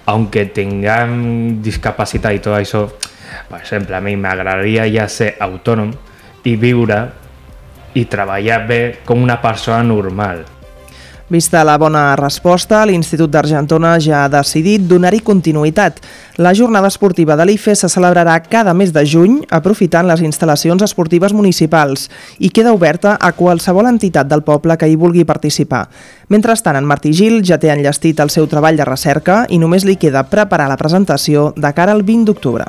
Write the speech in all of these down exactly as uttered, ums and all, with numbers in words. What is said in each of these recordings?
aunque tengan discapacitat i tot això, per exemple, a mi m'agradaria ja ser autònom i viure i treballar bé com una persona normal. Vista la bona resposta, l'Institut d'Argentona ja ha decidit donar-hi continuïtat. La jornada esportiva de l'I F E se celebrarà cada mes de juny, aprofitant les instal·lacions esportives municipals, i queda oberta a qualsevol entitat del poble que hi vulgui participar. Mentrestant, en Martí Gil ja té enllestit el seu treball de recerca i només li queda preparar la presentació de cara al vint d'octubre.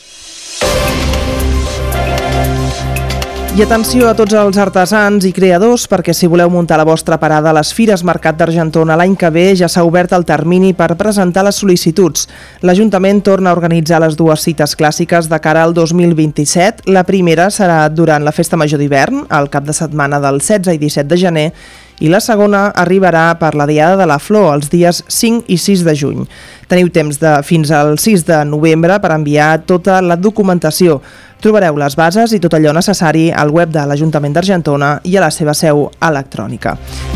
I atenció a tots els artesans i creadors, perquè si voleu muntar la vostra parada a les Fires Mercat d'Argentona l'any que ve ja s'ha obert el termini per presentar les sol·licituds. L'Ajuntament torna a organitzar les dues cites clàssiques de cara al dos mil vint-i-set. La primera serà durant la Festa Major d'hivern, al cap de setmana del setze i disset de gener, i la segona arribarà per la Diada de la Flor, els dies cinc i sis de juny. Teniu temps de, fins al sis de novembre per enviar tota la documentació. Trobareu les bases i tot allò necessari al web de l'Ajuntament d'Argentona i a la seva seu electrònica.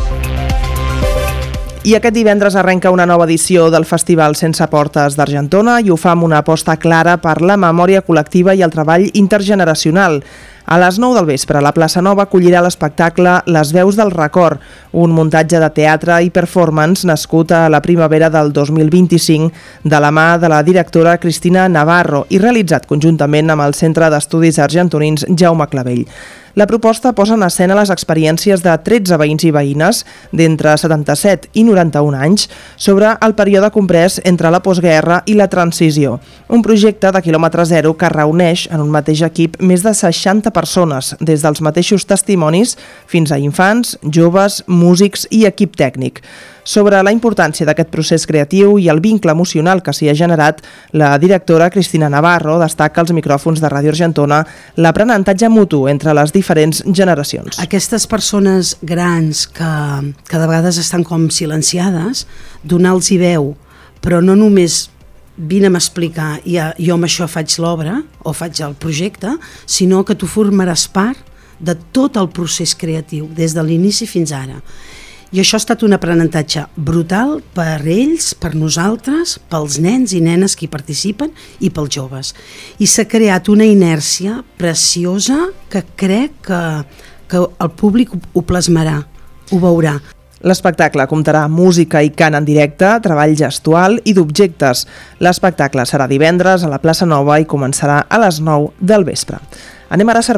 I aquest divendres arrenca una nova edició del Festival Sense Portes d'Argentona i ho fa amb una aposta clara per la memòria col·lectiva i el treball intergeneracional. A les nou del vespre, la plaça Nova acollirà l'espectacle Les veus del record, un muntatge de teatre i performance nascut a la primavera del dos mil vint-i-cinc de la mà de la directora Cristina Navarro i realitzat conjuntament amb el Centre d'Estudis Argentonins Jaume Clavell. La proposta posa en escena les experiències de tretze veïns i veïnes d'entre setanta-set i noranta-un anys sobre el període comprès entre la postguerra i la transició. Un projecte de quilòmetre zero que reuneix en un mateix equip més de seixanta persones, des dels mateixos testimonis fins a infants, joves, músics i equip tècnic. Sobre la importància d'aquest procés creatiu i el vincle emocional que s'hi ha generat, la directora Cristina Navarro destaca als micròfons de Ràdio Argentona l'aprenentatge mutu entre les diferents generacions. Aquestes persones grans que, que de vegades estan com silenciades, donar-los-hi veu, però no només vine'm a explicar i jo amb això faig l'obra o faig el projecte, sinó que tu formaràs part de tot el procés creatiu, des de l'inici fins ara. I això ha estat un aprenentatge brutal per ells, per nosaltres, pels nens i nenes que hi participen i pels joves. I s'ha creat una inèrcia preciosa que crec que, que el públic ho plasmarà, ho veurà. L'espectacle comptarà amb música i cant en directe, treball gestual i d'objectes. L'espectacle serà divendres a la plaça Nova i començarà a les nou del vespre. Anem ara a